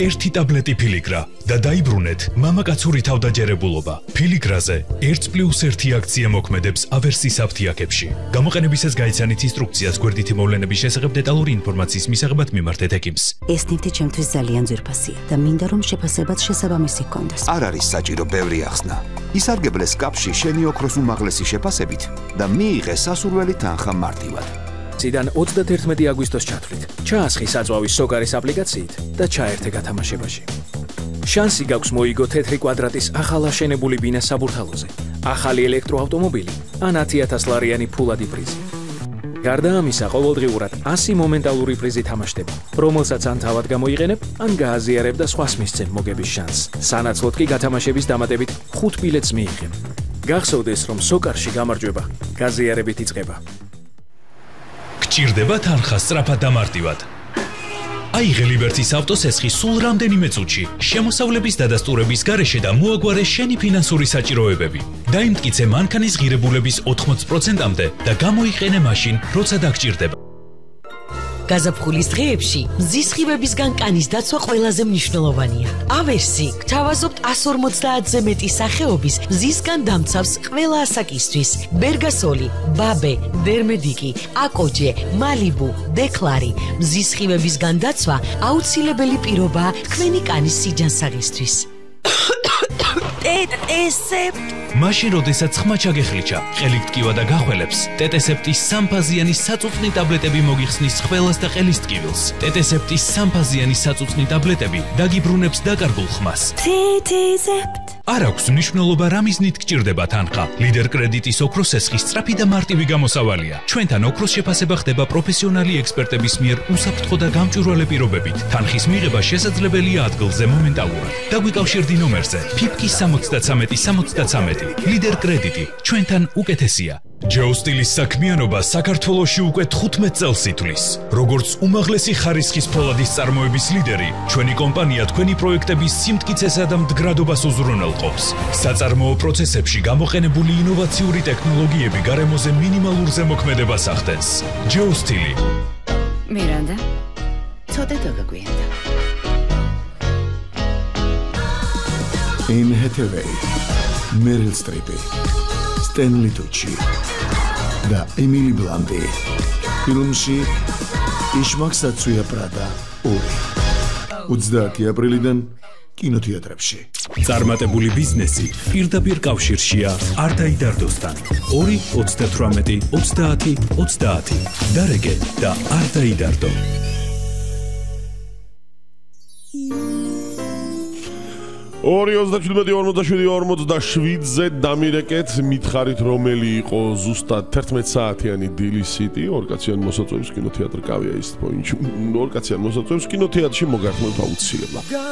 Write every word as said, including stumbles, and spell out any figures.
ერთი ტაბლეტი ფილიგრა და დაიბრუნეთ მამაკაცური თავდაჯერებულობა. ფილიგრაზე ერთ პლუს ერთი აქცია მოქმედებს ავერსის აფთიაქებში. გამოყენებისას გაიცანით ინსტრუქციას გვერდითი მოვლენების შესახებ დეტალური ინფორმაციის მისაღებად მიმართეთ ექიმს. ეს ნივთი ჩემთვის ძალიან ძვირფასია და მინდა რომ შეფასებაც შესაბამისი ჰქონდეს. არ არის საჭირო ბევრი ახსნა. ისარგებლეს კაპში შენი ოქროს უმაღლესი შეფასებით და მიიღე სასურველი თანხა მარტივად. ციდან ოცდაათი აგვისტოს ჩათვლით. ჩაასხი საწვავის სოკარის აპლიკაციით და ჩაერთე გათამაშებაში. შანსი გაქვს მოიგო თეთრი კვადრატის ახალ აშენებული ბინა საბურთალოზე, ახალი ელექტროავტომობილი ან ათი ათას ლარიანი ფულადი პრიზი. გარდა ამისა, ყოველდღიურად ასი მომენტალური პრიზი თამაშდება, რომელსაც ან თავად გამოიყენებ, ან გააზიარებ და სხვას მისცემ მოგების შანსს. სანაცვლოდ კი გათამაშების დამატებით ხუთ ბილეთს მიიღებ. გახსოვდეს, რომ სოკარში გამარჯვება გაზიარებით იწყება. გჭირდება თანხა სწრაფად და მარტივად. აიღე ლიბერტის ავტოსესხი სულ რამდენიმე წუთში, შემოსავლების დადასტურების გარეშე და მოაგვარე შენი ფინანსური საჭიროებები. დაიმტკიცე მანქანის ღირებულების ოთხმოცი პროცენტამდე და გამოიყენე მაშინ, როცა დაგჭირდება. გაზაფხულის დღეებში მზის სხივებისგან კანის დაცვა ყველაზე მნიშვნელოვანია. ავერსი გთავაზობთ εκατს ორმოცდაათზე მეტი სახეობის მზისგან დამცავს ყველა ასაკისთვის. ბერგასოლი, ბაბე, დერმედიკი, აკოჯე, მალიბუ, დეკლარი. მზის სხივებისგან დაცვა აუცილებელი პირობაა თქვენი კანის სიჯანსაღისთვის. ტეტესეპტ მაშინ როდესაც ხმა ჩაგეხლიჩა, ყელით ტკივა და გახველებს, ტეტესეპტის სამფაზიანი საწუწნი ტაბლეტები მოგიხსნის ხველას და ყელის ტკივილს. ტეტესეპტის სამფაზიანი საწუწნი ტაბლეტები დაგიბრუნებს დაკარგულ ხმას. ტეტესეპტ არ აქვს მნიშვნელობა რა მიზნით გჭირდება თანხა. ლიდერ კრედიტის ოქროს სესხის სწრაფი და მარტივი გამოსავალია. ჩვენთან ოქროს შეფასება ხდება პროფესიონალი ექსპერტების მიერ უსაფრთხო და გამჭვირვალე პირობებით. თანხის მიღება შესაძლებელია ადგილზე მომენტალურად. დაგვიკავშირდი ნომერზე ფიფკის სამოცდათრამეტი სამოცდათრამეტი. ლიდერ კრედიტი ჩვენთან უკეთესია. ჯეოსტილის საქმიანობა საქართველოში უკვე თხუთმეტ წელს ითვლის. როგორც უმაღლესი ხარისხის ფოლადის წარმოების ლიდერი, ჩვენი კომპანია თქვენი პროექტების სიმტკიცესა და მდგრადობას უზრუნველყოფს. საწარმოო პროცესებში გამოყენებული ინოვაციური ტექნოლოგიები გარემოზე მინიმალურ ზემოქმედებას ახდენს. ჯეოსტილი. მირანდა, ცოტა დაგაგვიანდა. Anne Hathaway, Meryl Streep, Stanley Tucci და Emily Blunt. ფილმში იშმაკსაცუია პრადა ორი. ოცდაათი აპრილიდან კინოთეატრებში. წარმატებული ბიზნესი პირდაპირ კავშირშია არტაიდარდოსთან. ორი ოცდათვრამეტი ოცდაათი ოცდაათი. დარეგე და არტაიდარდო. ორი ოცდაშვიდი ორმოცდაშვიდი ორმოცდაშვიდზე დამირეკეთ, მითხარით რომელი იყო ზუსტად თერთმეტ საათიანი დილის სიტი, ორკაციან მოსაწვევს კინოთეატრ კავია ის პოინტში. ორკაციან მოსაწვევს კინოთეატრში მოგართმევთ აუცილებლად.